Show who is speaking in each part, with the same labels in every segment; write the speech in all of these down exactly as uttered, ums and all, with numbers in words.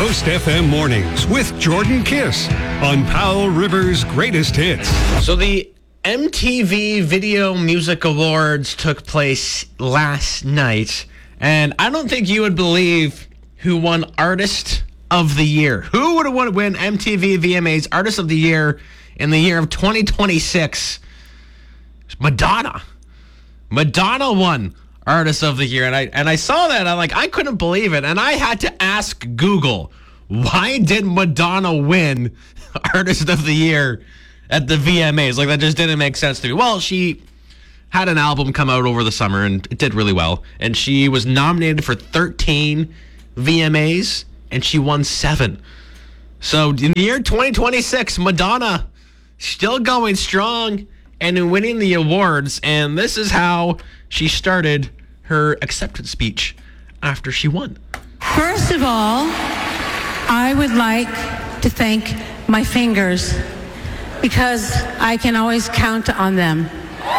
Speaker 1: Coast F M Mornings with Jordan Kiss on Powell River's Greatest Hits.
Speaker 2: So the M T V Video Music Awards took place last night, and I don't think you would believe who won Artist of the Year. Who would have won M T V V M As Artist of the Year in the year of twenty twenty-six? Madonna. Madonna won Artist of the Year, and I and I saw that, I'm like, I couldn't believe it, and I had to ask Google, why did Madonna win Artist of the Year at the V M As? Like, that just didn't make sense to me. Well, she had an album come out over the summer, and it did really well, and she was nominated for thirteen V M As, and she won seven. So in the year twenty twenty-six, Madonna still going strong and winning the awards, and this is how she started her acceptance speech after she won.
Speaker 3: First of all, I would like to thank my fingers because I can always count on them.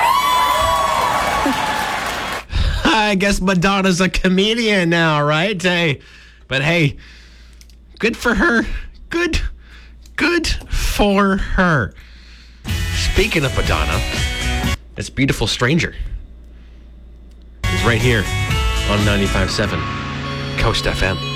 Speaker 2: I guess Madonna's a comedian now, right? Hey, but hey, good for her. Good, good for her. Speaking of Madonna, it's Beautiful Stranger. It's right here on ninety-five point seven Coast F M.